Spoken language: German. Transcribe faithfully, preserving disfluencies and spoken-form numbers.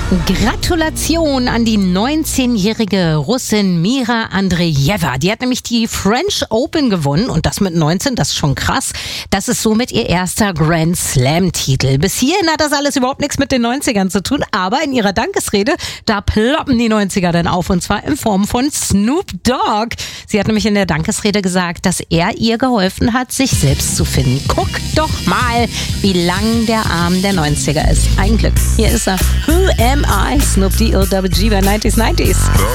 Gratulation an die neunzehnjährige Russin Mira Andreeva. Die hat nämlich die French Open gewonnen und das mit neunzehn, das ist schon krass. Das ist somit ihr erster Grand Slam-Titel. Bis hierhin hat das alles überhaupt nichts mit den neunzigern zu tun, aber in ihrer Dankesrede, da ploppen die neunziger dann auf und zwar in Form von Snoop Dogg. Sie hat nämlich in der Dankesrede gesagt, dass er ihr geholfen hat, sich selbst zu finden. Guck doch mal, wie lang der Arm der neunziger ist. Ein Glück. Hier ist er. Who am I? Snoop D O G G bei neunziger neunzig.